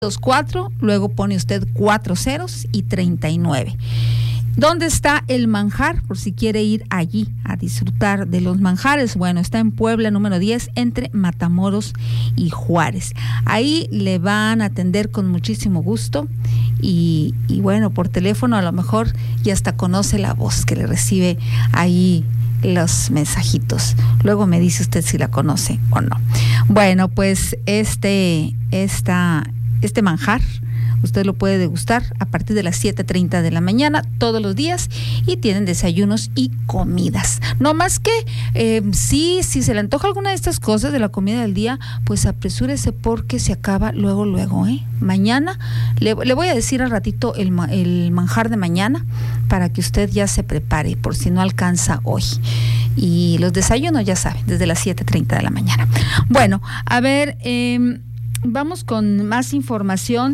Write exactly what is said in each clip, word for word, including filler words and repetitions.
cuatro, luego pone usted cuatro ceros y treinta y nueve. ¿Dónde está el manjar? Por si quiere ir allí a disfrutar de los manjares. Bueno, está en Puebla número diez, entre Matamoros y Juárez. Ahí le van a atender con muchísimo gusto y, y bueno, por teléfono a lo mejor ya hasta conoce la voz que le recibe ahí los mensajitos. Luego me dice usted si la conoce o no. Bueno, pues este, esta... Este manjar, usted lo puede degustar a partir de las siete treinta de la mañana todos los días y tienen desayunos y comidas. No más que eh, sí, si se le antoja alguna de estas cosas de la comida del día, pues apresúrese porque se acaba luego, luego, ¿eh? Mañana, le, le voy a decir al ratito el, el manjar de mañana para que usted ya se prepare por si no alcanza hoy. Y los desayunos, ya saben, desde las siete treinta de la mañana. Bueno, a ver... Eh, Vamos con más información.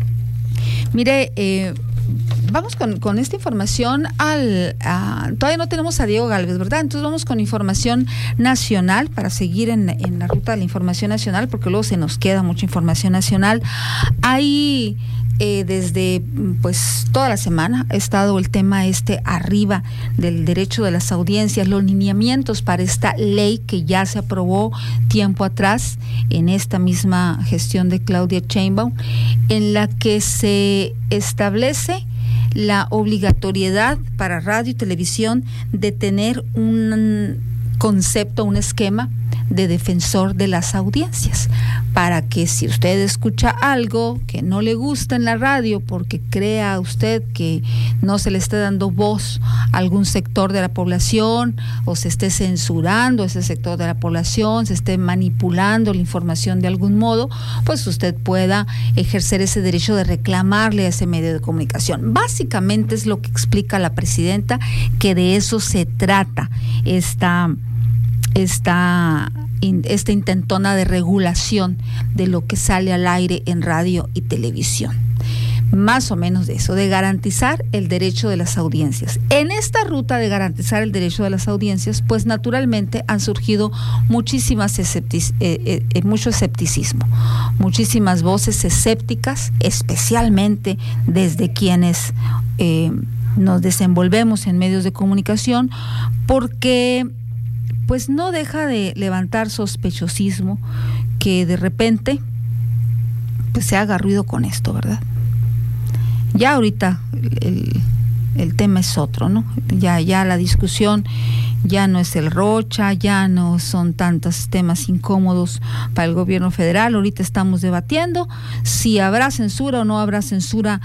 Mire, eh, vamos con, con esta información al... A, todavía no tenemos a Diego Gálvez, ¿verdad? Entonces vamos con información nacional para seguir en, en la ruta de la información nacional, porque luego se nos queda mucha información nacional. Hay... Eh, desde pues toda la semana ha estado el tema este arriba del derecho de las audiencias, los lineamientos para esta ley que ya se aprobó tiempo atrás en esta misma gestión de Claudia Sheinbaum, en la que se establece la obligatoriedad para radio y televisión de tener un concepto, un esquema de defensor de las audiencias, para que si usted escucha algo que no le gusta en la radio porque crea usted que no se le está dando voz a algún sector de la población o se esté censurando ese sector de la población, se esté manipulando la información de algún modo, pues usted pueda ejercer ese derecho de reclamarle a ese medio de comunicación. Básicamente es lo que explica la presidenta, que de eso se trata esta esta, esta intentona de regulación de lo que sale al aire en radio y televisión. Más o menos de eso, de garantizar el derecho de las audiencias. En esta ruta de garantizar el derecho de las audiencias, pues naturalmente han surgido muchísimas esceptic, eh, eh, mucho escepticismo, muchísimas voces escépticas, especialmente desde quienes eh, nos desenvolvemos en medios de comunicación, porque pues no deja de levantar sospechosismo que de repente pues se haga ruido con esto, ¿verdad? Ya ahorita el, el tema es otro, ¿no? Ya, ya la discusión ya no es el Rocha, ya no son tantos temas incómodos para el gobierno federal. Ahorita estamos debatiendo si habrá censura o no habrá censura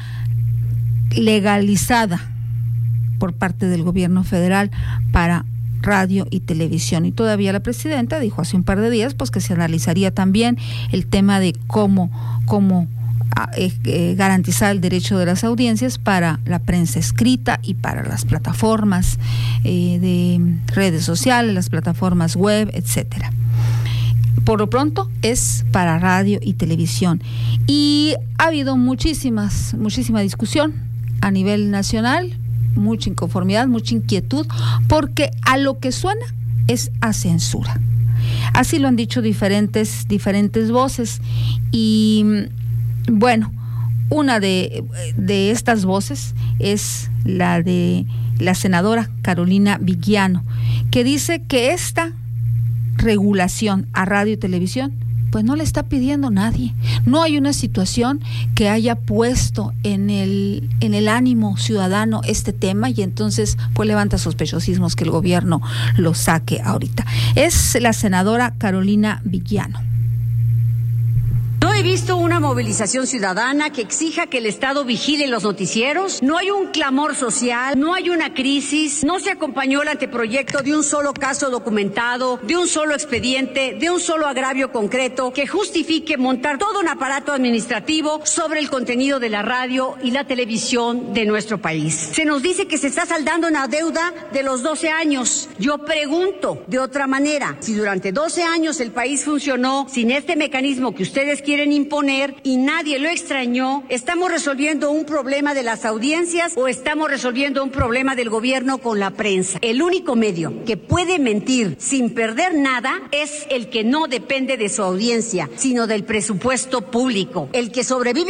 legalizada por parte del gobierno federal para radio y televisión. Y todavía la presidenta dijo hace un par de días pues que se analizaría también el tema de cómo, cómo eh, eh, garantizar el derecho de las audiencias para la prensa escrita y para las plataformas eh, de redes sociales, las plataformas web, etcétera. Por lo pronto es para radio y televisión. Y ha habido muchísimas, muchísima discusión a nivel nacional, mucha inconformidad, mucha inquietud, porque a lo que suena es a censura. Así lo han dicho diferentes, diferentes voces. Y bueno, una de, de estas voces es la de la senadora Carolina Viguiano, que dice que esta regulación a radio y televisión pues no le está pidiendo nadie. No hay una situación que haya puesto en el en el ánimo ciudadano este tema y entonces pues levanta sospechosismos que el gobierno lo saque ahorita. Es la senadora Carolina Viguiano. No he visto una movilización ciudadana que exija que el Estado vigile los noticieros. No hay un clamor social, no hay una crisis, no se acompañó el anteproyecto de un solo caso documentado, de un solo expediente, de un solo agravio concreto que justifique montar todo un aparato administrativo sobre el contenido de la radio y la televisión de nuestro país. Se nos dice que se está saldando una deuda de los doce años. Yo pregunto de otra manera, si durante doce años el país funcionó sin este mecanismo que ustedes quieren quieren imponer y nadie lo extrañó. ¿Estamos resolviendo un problema de las audiencias o estamos resolviendo un problema del gobierno con la prensa? El único medio que puede mentir sin perder nada es el que no depende de su audiencia, sino del presupuesto público. El que sobrevive